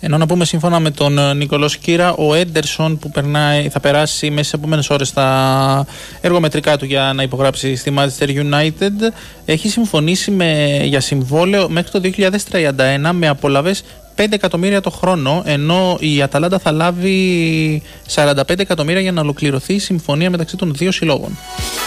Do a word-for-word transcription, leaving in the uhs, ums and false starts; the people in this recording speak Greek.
Ενώ να πούμε σύμφωνα με τον Νικολό Σκύρα, ο Έντερσον που περνάει, θα περάσει μέσα στις επόμενες ώρες τα εργομετρικά του για να υπογράψει στη Manchester United, έχει συμφωνήσει με, για συμβόλαιο μέχρι το δύο χιλιάδες τριάντα ένα με απολαβές πέντε εκατομμύρια το χρόνο, ενώ η Αταλάντα θα λάβει σαράντα πέντε εκατομμύρια για να ολοκληρωθεί η συμφωνία μεταξύ των δύο συλλόγων.